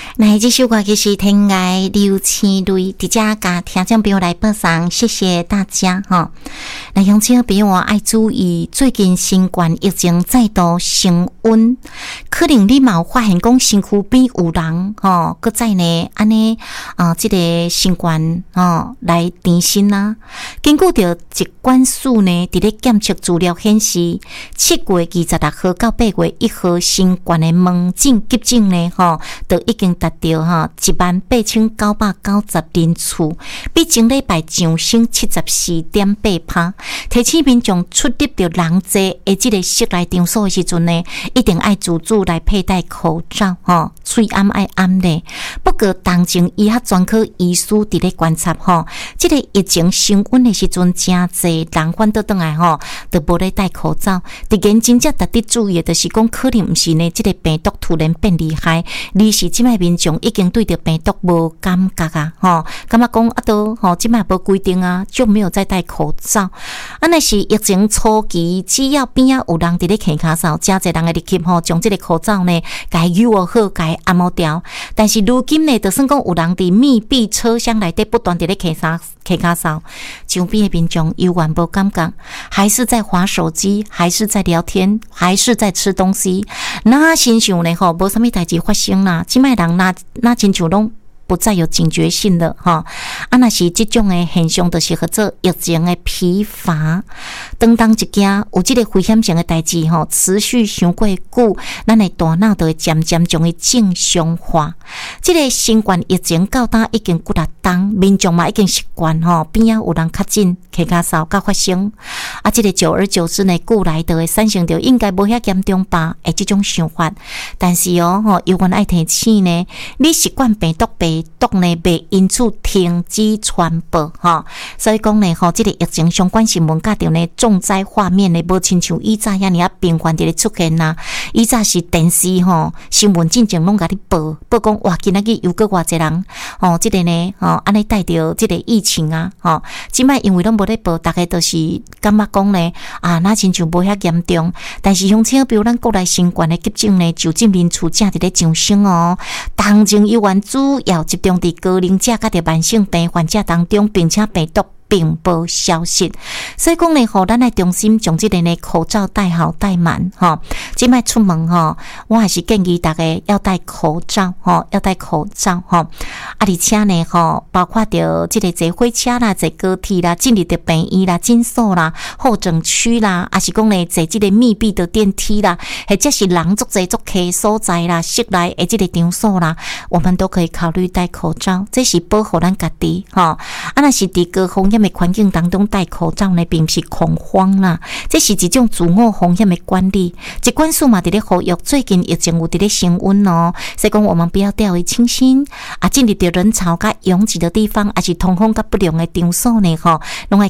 那这首歌曲是天涯刘青蕊，伫遮甲听众朋友来播送，谢谢大家哈。那乡亲朋友爱注意，最近新冠疫情再度升温，可能你嘛有发现讲身躯边有人吼，搁再呢安尼这个新冠来填身啊。根据着疾管署呢，伫咧检测资料显示，7月26号到8月1号新冠的门诊急诊呢都已经达到18990人次，比前礼拜上升74.8%。提醒民众出入着人济的这个室内场所的时阵呢，一定爱自主来佩戴口罩嘴暗爱暗的。不过当前医学专科医师伫咧观察这个疫情升温的时阵，真济人反倒转来都无咧戴口罩。伫眼真正特别注意的就是讲，可能不是呢，这个病毒突然变厉害，而是即摆民众已经对着病毒无感觉啊，感觉讲都即摆无规定啊，就没有再戴口罩。那是疫情初期，只要边有人伫咧揢骹扫，真侪人会入去将这个口罩呢，该捂好，该按摩掉。但是如今呢，就算讲有人伫密闭车厢内底不断伫咧揢骹扫，周边的民众犹原无感觉，还是在滑手机，还是在聊天，还是在吃东西。那亲像呢无啥物代志发生啦，即摆人那亲像拢不再有警觉性的那是这种的现象，就是叫做疫情的疲乏。当一件有这个危险性的代志持续伤过久，咱的大脑就会渐渐将伊正常化。这个新冠疫情到达已经几6冬，民众嘛已经习惯边有人确诊揢骹扫甲发生这个久而久之呢，久来就会产生着应该无遐严重吧的这种想法。但是犹原爱提醒呢，你习惯病毒呢袂因此停止传播所以讲呢这个疫情相关新闻甲着呢重灾画面呢，无亲像以前遐尔频繁伫咧出现啦。以前是电视新闻进前拢甲你报讲哇，今仔日又搁偌济人这个呢安尼带着这个疫情啊即摆因为拢无咧报，大家都是感觉讲呢那亲像无遐严重。但是乡亲比如咱国内新冠的急诊呢，就诊人次正伫咧上升当前犹原主要集中伫高龄者甲着慢性病患者当中，并且病毒并无消失。所以讲呢咱来中心将这个呢口罩戴好戴满即摆出门我还是建议大家要戴口罩要戴口罩而且呢包括着这个坐火车啦、坐高铁啦、进入的病院啦、诊所啦、候诊区啦，还是讲呢坐这个密闭的电梯啦，或者是人足侪足客所在啦、室内的这个场所啦，我们都可以考虑戴口罩，这是保护咱家己那是伫高风险的环境当中戴口罩呢，并不是恐慌啦，这是一种自我风险的管理。疾管署嘛伫咧呼吁，最近疫情有伫咧升温所以讲我们不要掉以轻心进入到人潮甲拥挤的地方，还是通风甲不良的场所呢拢